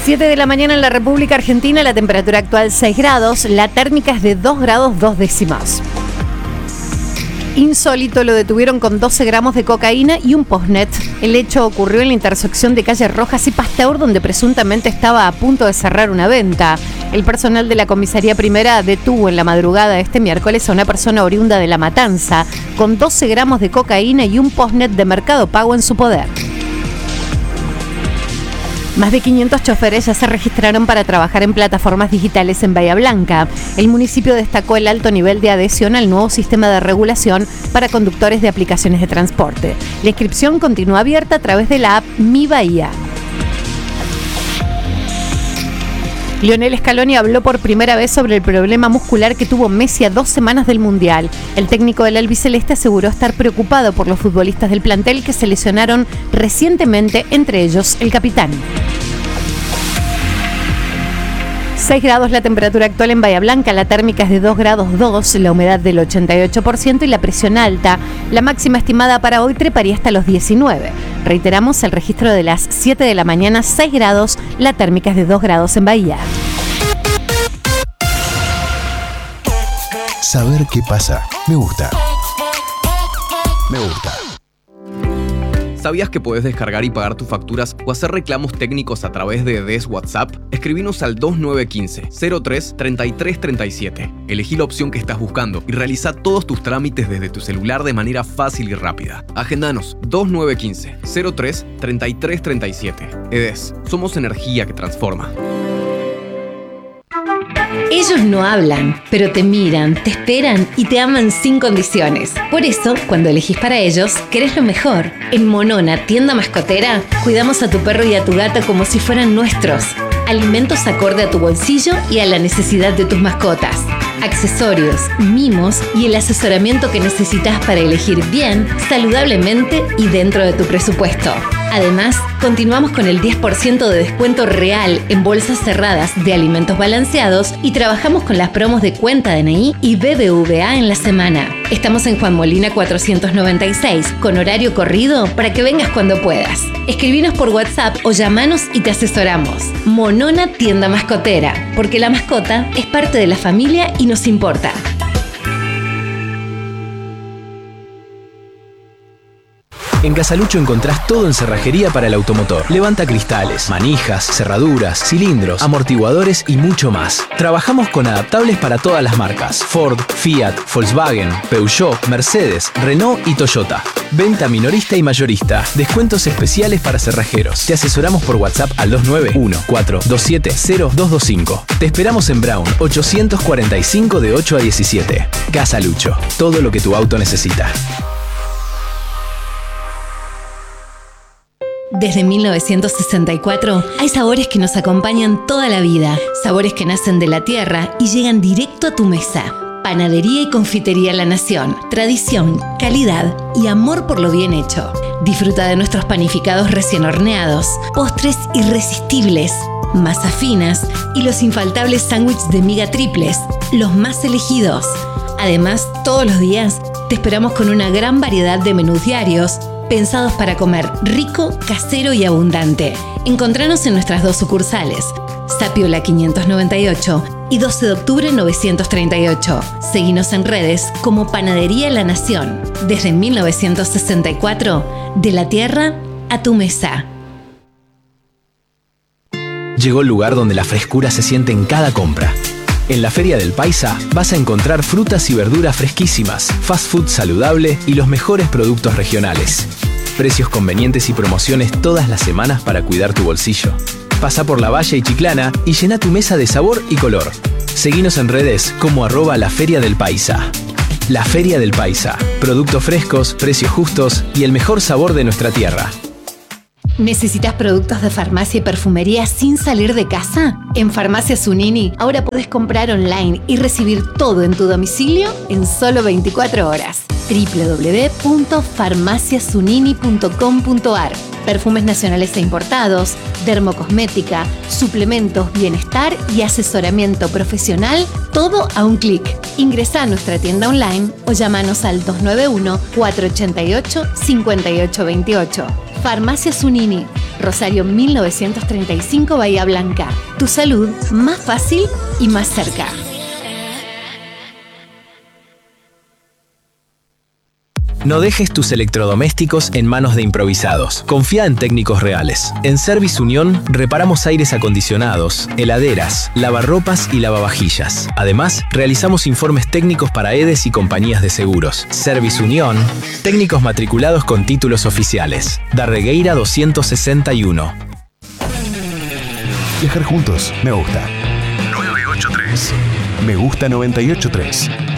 7 de la mañana en la República Argentina, la temperatura actual 6 grados, la térmica es de 2 grados 2 décimas. Insólito, lo detuvieron con 12 gramos de cocaína y un postnet. El hecho ocurrió en la intersección de Calle Rojas y Pasteur, donde presuntamente estaba a punto de cerrar una venta. El personal de la comisaría primera detuvo en la madrugada de este miércoles a una persona oriunda de La Matanza con 12 gramos de cocaína y un postnet de Mercado Pago en su poder. Más de 500 choferes ya se registraron para trabajar en plataformas digitales en Bahía Blanca. El municipio destacó el alto nivel de adhesión al nuevo sistema de regulación para conductores de aplicaciones de transporte. La inscripción continúa abierta a través de la app Mi Bahía. Lionel Scaloni habló por primera vez sobre el problema muscular que tuvo Messi a 2 semanas del Mundial. El técnico del albiceleste aseguró estar preocupado por los futbolistas del plantel que se lesionaron recientemente, entre ellos el capitán. 6 grados la temperatura actual en Bahía Blanca, la térmica es de 2 grados 2, la humedad del 88% y la presión alta. La máxima estimada para hoy treparía hasta los 19. Reiteramos el registro de las 7 de la mañana, 6 grados, la térmica es de 2 grados en Bahía. Saber qué pasa. Me gusta. Me gusta. ¿Sabías que podés descargar y pagar tus facturas o hacer reclamos técnicos a través de DES WhatsApp? Escribinos al 2915-03-3337. Elegí la opción que estás buscando y realiza todos tus trámites desde tu celular de manera fácil y rápida. Agendanos 2915-03-3337. EDES, somos energía que transforma. Ellos no hablan, pero te miran, te esperan y te aman sin condiciones. Por eso, cuando elegís para ellos, querés lo mejor. En Monona, tienda mascotera, cuidamos a tu perro y a tu gata como si fueran nuestros. Alimentos acorde a tu bolsillo y a la necesidad de tus mascotas. Accesorios, mimos y el asesoramiento que necesitas para elegir bien, saludablemente y dentro de tu presupuesto. Además, continuamos con el 10% de descuento real en bolsas cerradas de alimentos balanceados y trabajamos con las promos de cuenta DNI y BBVA en la semana. Estamos en Juan Molina 496, con horario corrido para que vengas cuando puedas. Escribinos por WhatsApp o llamanos y te asesoramos. Monona Tienda Mascotera, porque la mascota es parte de la familia y nos importa. En Casalucho encontrás todo en cerrajería para el automotor. Levanta cristales, manijas, cerraduras, cilindros, amortiguadores y mucho más. Trabajamos con adaptables para todas las marcas: Ford, Fiat, Volkswagen, Peugeot, Mercedes, Renault y Toyota. Venta minorista y mayorista. Descuentos especiales para cerrajeros. Te asesoramos por WhatsApp al 291-427-0225. Te esperamos en Brown 845 de 8 a 17. Casalucho. Todo lo que tu auto necesita. Desde 1964 hay sabores que nos acompañan toda la vida. Sabores que nacen de la tierra y llegan directo a tu mesa. Panadería y Confitería La Nación. Tradición, calidad y amor por lo bien hecho. Disfruta de nuestros panificados recién horneados, postres irresistibles, masas finas y los infaltables sándwiches de miga triples, los más elegidos. Además, todos los días te esperamos con una gran variedad de menús diarios pensados para comer rico, casero y abundante. Encontranos en nuestras 2 sucursales, Sapiola 598 y 12 de octubre 938. Seguinos en redes como Panadería La Nación. Desde 1964, de la tierra a tu mesa. Llegó el lugar donde la frescura se siente en cada compra. En la Feria del Paisa vas a encontrar frutas y verduras fresquísimas, fast food saludable y los mejores productos regionales. Precios convenientes y promociones todas las semanas para cuidar tu bolsillo. Pasa por La Valle y Chiclana y llena tu mesa de sabor y color. Seguinos en redes como @La Feria del Paisa. La Feria del Paisa. Productos frescos, precios justos y el mejor sabor de nuestra tierra. ¿Necesitas productos de farmacia y perfumería sin salir de casa? En Farmacia Zunini ahora podés comprar online y recibir todo en tu domicilio en solo 24 horas. www.farmaciazunini.com.ar. Perfumes nacionales e importados, dermocosmética, suplementos, bienestar y asesoramiento profesional, todo a un clic. Ingresá a nuestra tienda online o llámanos al 291-488-5828. Farmacia Zunini, Rosario 1935, Bahía Blanca. Tu salud más fácil y más cerca. No dejes tus electrodomésticos en manos de improvisados. Confía en técnicos reales. En Service Unión reparamos aires acondicionados, heladeras, lavarropas y lavavajillas. Además, realizamos informes técnicos para EDES y compañías de seguros. Service Unión, técnicos matriculados con títulos oficiales. Darregueira 261. Viajar juntos, me gusta. 983. Me gusta 983.